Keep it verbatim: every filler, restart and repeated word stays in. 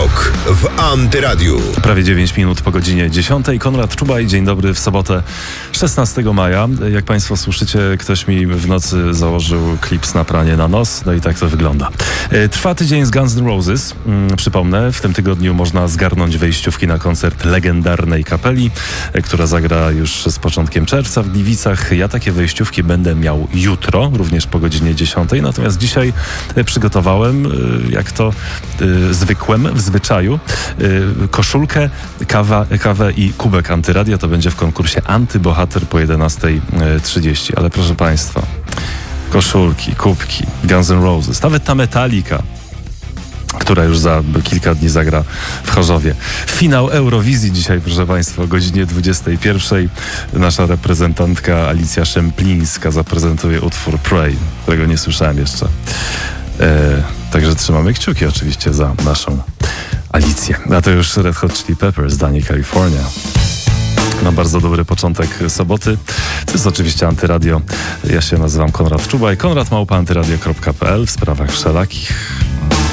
Rok w Antyradiu. Prawie dziewięć minut po godzinie dziesiątej. Konrad Czubaj, dzień dobry, w sobotę szesnastego maja. Jak Państwo słyszycie, ktoś mi w nocy założył klips na pranie na nos, no i tak to wygląda. Trwa tydzień z Guns N' Roses. Przypomnę, w tym tygodniu można zgarnąć wejściówki na koncert legendarnej kapeli, która zagra już z początkiem czerwca w Gliwicach. Ja takie wejściówki będę miał jutro, również po godzinie dziesiątej. Natomiast dzisiaj przygotowałem, jak to zwykłem, w zwyczaju, koszulkę, kawa, kawę i kubek Antyradia. To będzie w konkursie Antybohater po jedenastej trzydzieści. Ale proszę Państwa, koszulki, kubki, Guns N' Roses, nawet ta Metallica, która już za kilka dni zagra w Chorzowie. Finał Eurowizji dzisiaj, proszę Państwa, o godzinie dwudziestej pierwszej. Nasza reprezentantka Alicja Szemplińska zaprezentuje utwór Pray, którego nie słyszałem jeszcze. E, także trzymamy kciuki oczywiście za naszą Alicję. A to już Red Hot Chili Peppers, Dani California. Na bardzo dobry początek soboty. To jest oczywiście Antyradio. Ja się nazywam Konrad Czubaj. Konrad małpa antyradio kropka p l w sprawach wszelakich.